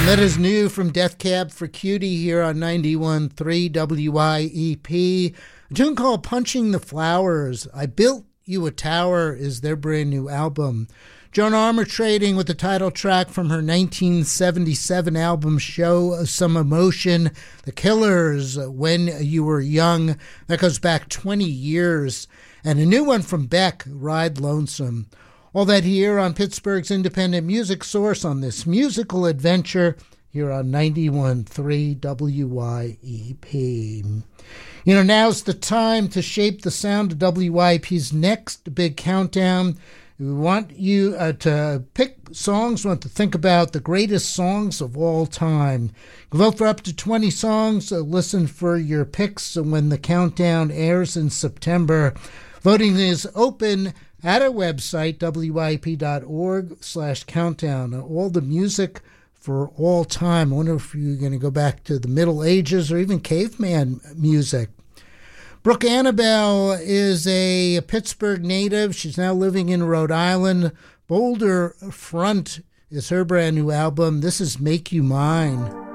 That is new from Death Cab for Cutie here on 91.3 WIEP. A tune called Punching the Flowers. I Built You a Tower is their brand new album. Joan Armatrading with the title track from her 1977 album Show Some Emotion. The Killers, When You Were Young. That goes back 20 years. And a new one from Beck, Ride Lonesome. All that here on Pittsburgh's independent music source on this musical adventure here on 91.3 WIEP. You know, now's the time to shape the sound of WIEP's next big countdown. We want you to pick songs. We want to think about the greatest songs of all time. Vote for up to 20 songs. Listen for your picks when the countdown airs in September. Voting is open at our website, WIEP.org/countdown. All the music for all time. I wonder if you're going to go back to the Middle Ages or even caveman music. Brooke Annabelle is a Pittsburgh native. She's now living in Rhode Island. Boulder Front is her brand new album. This is Make You Mine.